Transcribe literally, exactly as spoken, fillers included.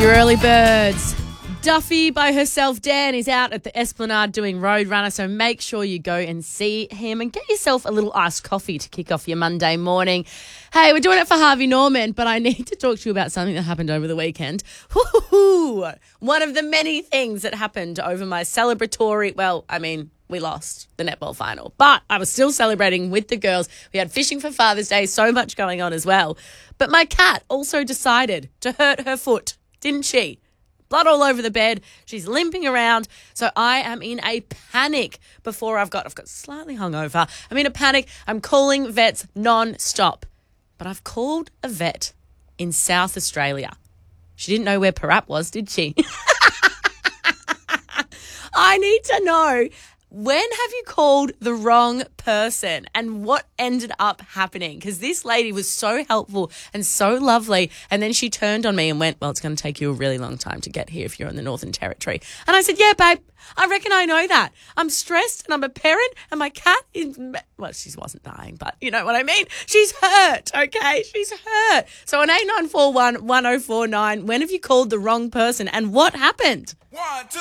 your early birds. Duffy by herself. Dan is out at the Esplanade doing Roadrunner, so make sure you go and see him and get yourself a little iced coffee to kick off your Monday morning. Hey, we're doing it for Harvey Norman, but I need to talk to you about something that happened over the weekend. Woo-hoo-hoo. One of the many things that happened over my celebratory, well, I mean, we lost the netball final, but I was still celebrating with the girls. We had fishing for Father's Day, so much going on as well. But my cat also decided to hurt her foot, didn't she? Blood all over the bed. She's limping around. So I am in a panic before I've got, I've got slightly hungover. I'm in a panic. I'm calling vets non-stop. But I've called a vet in South Australia. She didn't know where Parap was, did she? I need to know, when have you called the wrong person and what ended up happening? Because this lady was so helpful and so lovely. And then she turned on me and went, well, it's going to take you a really long time to get here if you're in the Northern Territory. And I said, yeah, babe, I reckon I know that. I'm stressed and I'm a parent and my cat is, well, she wasn't dying, but you know what I mean? She's hurt, okay? She's hurt. So on eight nine four one, one oh four nine, when have you called the wrong person and what happened? One, two.